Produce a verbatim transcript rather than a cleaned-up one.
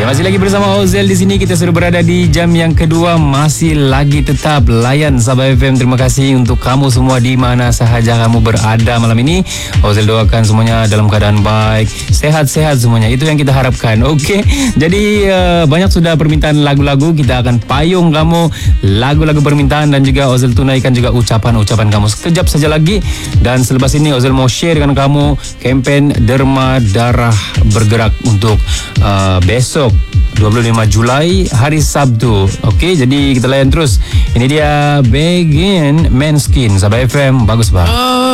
Ya, masih lagi bersama Ozel di sini. Kita sudah berada di jam yang kedua. Masih lagi tetap layan Sabah F M. Terima kasih untuk kamu semua di mana sahaja kamu berada malam ini. Ozel doakan semuanya dalam keadaan baik, sehat-sehat semuanya. Itu yang kita harapkan. Okey. Jadi uh, banyak sudah permintaan lagu-lagu. Kita akan payung kamu lagu-lagu permintaan dan juga Ozel tunaikan juga ucapan-ucapan kamu sekejap saja lagi. Dan selepas ini Ozel mau share dengan kamu kempen Derma Darah Bergerak untuk uh, besok dua puluh lima Julai hari Sabtu. Okey, jadi kita layan terus. Ini dia Begin Manskin Sabah F M. Bagus bah.